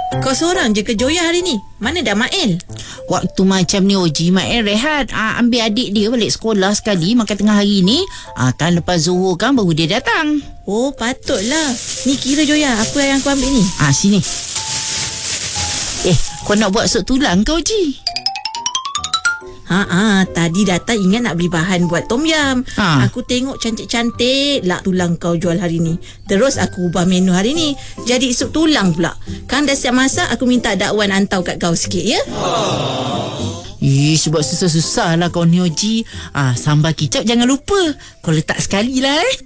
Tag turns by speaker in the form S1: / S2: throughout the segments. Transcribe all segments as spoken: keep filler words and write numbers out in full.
S1: Kau seorang je ke Joya hari ni? Mana dah Mael?
S2: Waktu macam ni Oji, Mael rehat. Ah, ambil adik dia balik sekolah sekali makan tengah hari ni. Ah, kan lepas Zuhur kan baru dia datang.
S1: Oh, patutlah. Ni kira Joya, apa yang aku ambil ni?
S2: Ah, sini. Eh, kau nak buat sup tulang ke Oji?
S1: Ha-ha, tadi datang ingat nak beli bahan buat tom yam.
S2: Ha.
S1: Aku tengok cantik-cantik lah tulang kau jual hari ni. Terus aku ubah menu hari ni jadi sup tulang pula. Kan dah siap masak, aku minta dakwan hantar kat kau sikit ya.
S2: Eh, sebab susah-susah lah kau ni Oji. Ah, sambal kicap jangan lupa. Kau letak sekali lah eh.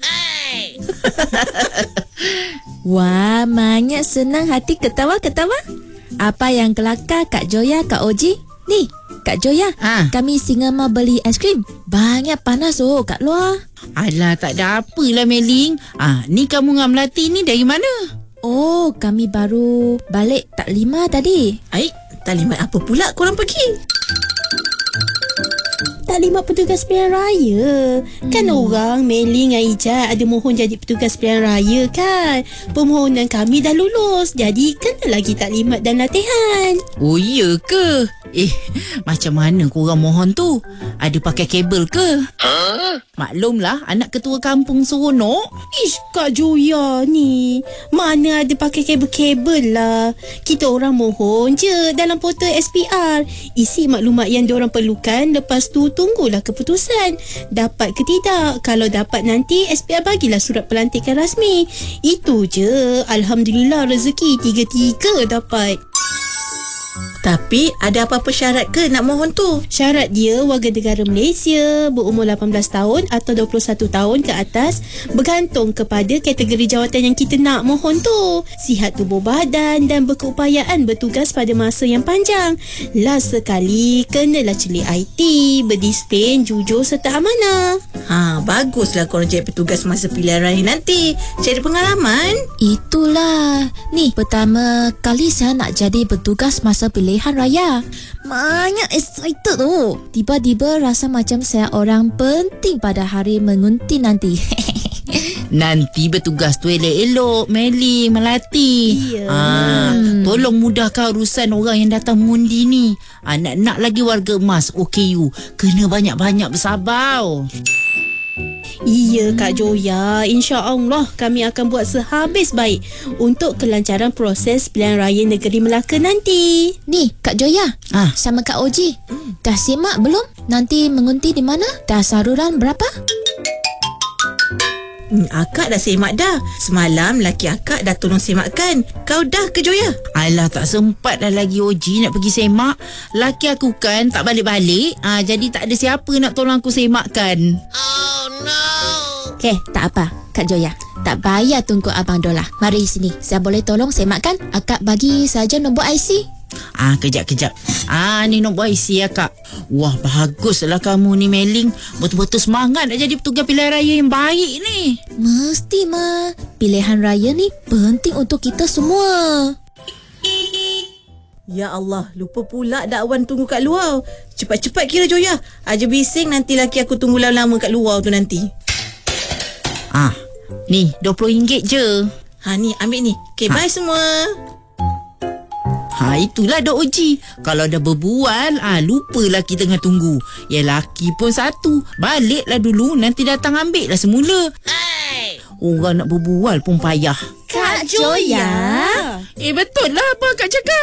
S3: Wah, Manya senang hati ketawa-ketawa. Apa yang kelakar Kak Joya, Kak Oji? Ni, Kak Joya,
S2: Ha.
S3: kami singa mau beli aiskrim. Banyak panas oh kat luar.
S2: Alah, tak ada apalah Meling. Ah, ni kamu dengan Melati ni dari mana?
S3: Oh, kami baru balik tak lima tadi.
S1: Aik, talimat apa pula korang pergi?
S4: Taklimat petugas pilihan raya. Kan hmm. orang Meling dengan Ijat ada mohon jadi petugas pilihan raya kan. Permohonan kami dah lulus. Jadi kena lagi taklimat dan latihan.
S2: Oh, iya ke? Eh, macam mana korang mohon tu? Ada pakai kabel ke? Huh? Maklumlah, anak ketua kampung seronok.
S4: Ish, Kak Joya ni. Mana ada pakai kabel-kabel lah. Kita orang mohon je dalam portal S P R. Isi maklumat yang diorang perlukan. Lepas tu tunggulah keputusan. Dapat ke tidak? Kalau dapat nanti S P R bagilah surat pelantikan rasmi. Itu je. Alhamdulillah rezeki tiga-tiga dapat.
S1: Tapi ada apa-apa syarat ke nak mohon tu?
S4: Syarat dia warga negara Malaysia, berumur lapan belas tahun atau dua puluh satu tahun ke atas, bergantung kepada kategori jawatan yang kita nak mohon tu. Sihat tubuh badan dan berkeupayaan bertugas pada masa yang panjang. Last sekali, kenalah celik I T, berdisiplin, jujur serta amanah.
S1: Ha, baguslah korang jadi petugas masa pilihan raya nanti. Cari pengalaman.
S3: Itulah. Ni, pertama kali saya nak jadi petugas masa pilihan raya. Banyak excited tu. Tiba-tiba rasa macam saya orang penting pada hari mengunti nanti.
S2: Nanti bertugas tu elok-elok Meli, Melati.
S4: Iya.
S2: Ah, tolong mudahkan urusan orang yang datang mengundi ni. Ah, nak-nak lagi warga emas O K U kena banyak-banyak bersabar.
S4: Iya Kak Joya, insya-Allah kami akan buat sehabis baik untuk kelancaran proses pilihan raya negeri Melaka nanti.
S3: Ni, Kak Joya.
S2: Ah.
S3: Sama Kak Oji. Dah simak belum? Nanti mengunti di mana? Dah saluran berapa?
S1: Hmm, akak dah semak dah. Semalam laki akak dah tolong semakkan. Kau dah ke Joya?
S2: Alah, tak sempat dah lagi Oji nak pergi semak. Laki aku kan tak balik-balik. Ah, jadi tak ada siapa nak tolong aku semakkan.
S3: Okey, tak apa, Kak Joya. Tak payah tunggu Abang Dola. Mari sini. Saya boleh tolong semakkan? Akak bagi saja nombor I C.
S2: Ah, kejap-kejap. Ah, ni nombor I C ya, Kak. Wah, baguslah kamu ni Meling. Betul-betul semangat nak jadi petugas pilihan raya yang baik ni.
S3: Mesti, Ma. Pilihan raya ni penting untuk kita semua.
S1: Ya Allah, lupa pula dakwan tunggu kat luar. Cepat-cepat kira Joya. Aja bising nanti laki aku tunggu lama-lama kat luar tu nanti.
S2: Ah, ni dua puluh ringgit je.
S1: Ha ni, ambil ni. Okay,
S2: Ha.
S1: bye semua.
S2: Ha, itulah Dok Oji. Kalau dah berbual, ah, lupalah kita tengah tunggu. Ya, laki pun satu. Baliklah dulu, nanti datang ambil lah semula. Hey. Orang nak berbual pun payah.
S3: Kak Joya.
S2: Eh, betul lah apa Kak cakap.